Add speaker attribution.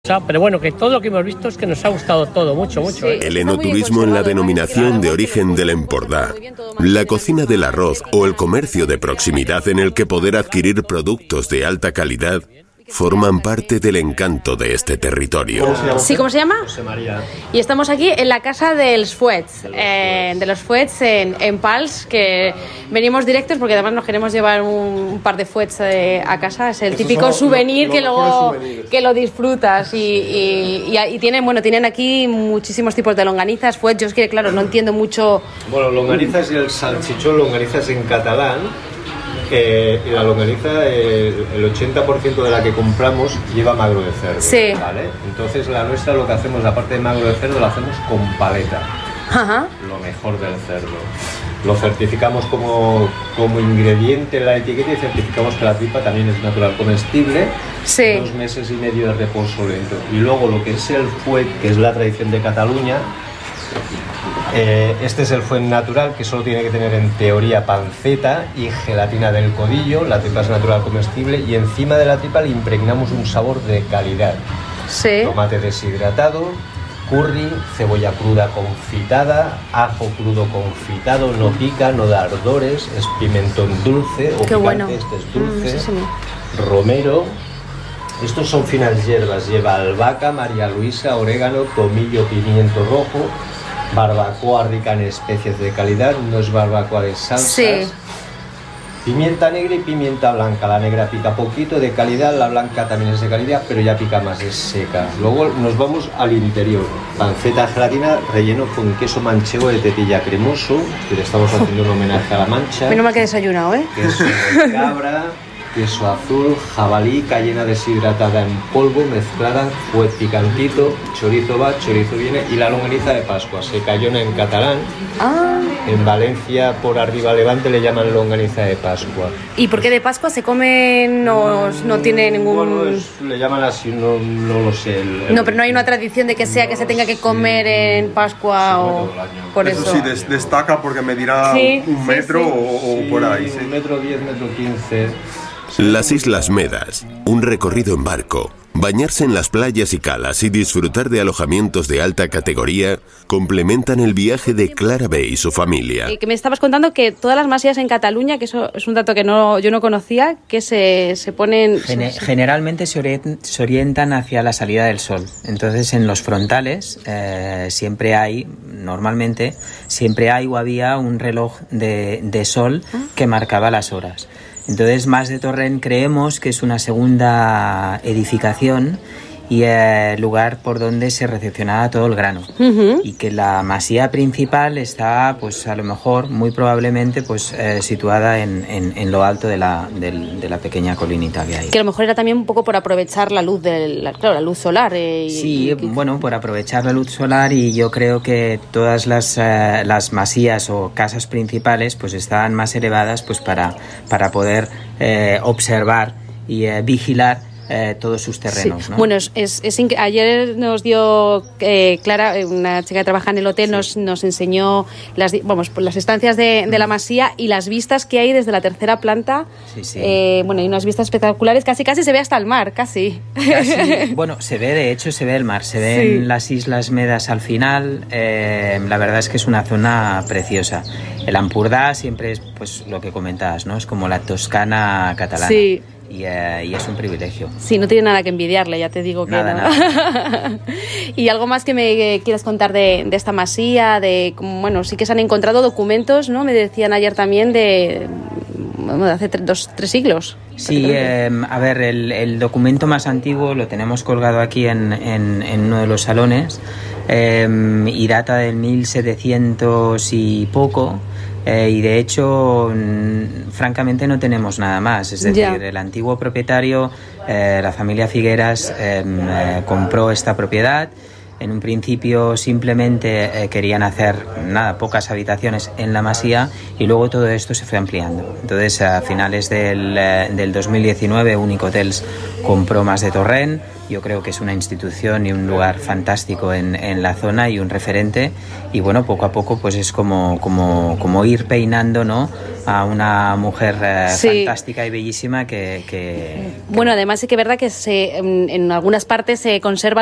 Speaker 1: Pero bueno, que todo lo que hemos visto es que nos ha gustado todo, mucho.
Speaker 2: Sí, el enoturismo en la denominación de origen del Empordà, la cocina del arroz o el comercio de proximidad en el que poder adquirir productos de alta calidad forman parte del encanto de este territorio.
Speaker 3: Sí, ¿cómo se llama?
Speaker 4: José María.
Speaker 3: Y estamos aquí en la casa de los Fuets en Pals, que venimos directos porque además nos queremos llevar un par de Fuets a casa. Es el típico souvenir que luego que lo disfrutas y tienen aquí muchísimos tipos de longanizas, Fuets. Yo es que, claro, no entiendo mucho.
Speaker 4: Bueno, longanizas y el salchichón, longanizas en catalán. Y la longaniza, el 80% de la que compramos lleva magro de cerdo,
Speaker 3: sí.
Speaker 4: ¿vale? Entonces la nuestra, lo que hacemos, aparte de magro de cerdo, lo hacemos con paleta.
Speaker 3: Ajá.
Speaker 4: Lo mejor del cerdo. Lo certificamos como ingrediente en la etiqueta y certificamos que la tripa también es natural comestible.
Speaker 3: Sí.
Speaker 4: 2 meses y medio de reposo lento. Y luego lo que es el fuet, que es la tradición de Cataluña. Este es el fuet natural, que solo tiene que tener en teoría panceta y gelatina del codillo. La tripa es natural comestible y encima de la tripa le impregnamos un sabor de calidad.
Speaker 3: Sí.
Speaker 4: Tomate deshidratado, curry, cebolla cruda confitada, ajo crudo confitado, no pica, no da ardores, es pimentón dulce o
Speaker 3: qué
Speaker 4: picante,
Speaker 3: bueno.
Speaker 4: este es dulce,
Speaker 3: Sí.
Speaker 4: romero. Estos son finas hierbas, lleva albahaca, María Luisa, orégano, tomillo, pimiento rojo, barbacoa rica en especies de calidad, no es barbacoa de salsas,
Speaker 3: sí.
Speaker 4: Pimienta negra y pimienta blanca. La negra pica poquito, de calidad, la blanca también es de calidad, pero ya pica más, es seca. Luego nos vamos al interior. Panceta gelatina relleno con queso manchego de tetilla cremoso, que le estamos haciendo un homenaje a la Mancha.
Speaker 3: Menos mal que he desayunado, ¿eh?
Speaker 4: Queso de cabra, queso azul, jabalí, cayena deshidratada en polvo, mezclada, fuet picantito, chorizo va, chorizo viene, y la longaniza de Pascua, secallona en catalán.
Speaker 3: Ah.
Speaker 4: En Valencia, por arriba Levante, le llaman longaniza de Pascua.
Speaker 3: ¿Y por qué de Pascua se come? No tiene ningún...
Speaker 4: Bueno, le llaman así, no lo sé.
Speaker 3: No, pero no hay una tradición de que sea que se tenga que comer en Pascua o... Por eso.
Speaker 5: Sí, destaca porque medirá un metro o por ahí. Sí.
Speaker 4: 1,10 metros, 1,15 m.
Speaker 2: Las Islas Medas, un recorrido en barco, bañarse en las playas y calas y disfrutar de alojamientos de alta categoría complementan el viaje de Clara B y su familia.
Speaker 3: Que me estabas contando que todas las masías en Cataluña, que eso es un dato que yo no conocía, que se ponen...
Speaker 6: Generalmente se orientan hacia la salida del sol. Entonces en los frontales normalmente siempre hay o había un reloj de sol que marcaba las horas. Entonces, Mas de Torrent creemos que es una segunda edificación y lugar por donde se recepcionaba todo el grano. Uh-huh. Y que la masía principal está, pues a lo mejor, muy probablemente, pues situada en lo alto de la pequeña colinita que hay.
Speaker 3: Que a lo mejor era también un poco por aprovechar la luz la luz solar.
Speaker 6: Por aprovechar la luz solar, y yo creo que todas las masías o casas principales pues estaban más elevadas pues para poder observar y vigilar todos sus terrenos,
Speaker 3: sí.
Speaker 6: ¿no?
Speaker 3: Bueno, ayer nos dio Clara, una chica que trabaja en el hotel, nos enseñó las estancias de la masía y las vistas que hay desde la tercera planta. Sí. Hay unas vistas espectaculares, casi se ve hasta el mar, casi.
Speaker 6: Se ve el mar, se ven las Islas Medas al final. La verdad es que es una zona preciosa. El Empordà siempre es, pues, lo que comentabas, ¿no? Es como la Toscana catalana. Sí. Y es un privilegio.
Speaker 3: Sí, no tiene nada que envidiarle, ya te digo que
Speaker 6: nada.
Speaker 3: ¿Y algo más que me quieras contar de esta masía? Sí que se han encontrado documentos, ¿no? Me decían ayer también de hace 3 siglos.
Speaker 6: Sí, el documento más antiguo lo tenemos colgado aquí en uno de los salones y data del 1700 y poco. Y de hecho, francamente, no tenemos nada más. Es decir, el antiguo propietario, la familia Figueras, compró esta propiedad. En un principio simplemente querían hacer pocas habitaciones en la masía y luego todo esto se fue ampliando. Entonces a finales del 2019 Únic Hotels compró Mas de Torrent. Yo creo que es una institución y un lugar fantástico en la zona y un referente, y bueno, poco a poco pues es como ir peinando, ¿no?, a una mujer fantástica y bellísima que...
Speaker 3: Bueno, además sí que es verdad que en algunas partes se conserva